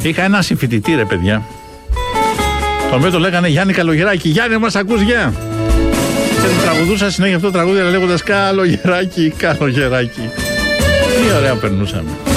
Είχα ένα συμφοιτητή, ρε παιδιά, τον οποίο το λέγανε Γιάννη Καλογεράκη. Γιάννη, μας ακούς, γεια? Και του τραγουδούσα συνέχεια αυτό το τραγούδι λέγοντας Καλογεράκη, Καλογεράκη. Τι ωραία περνούσαμε.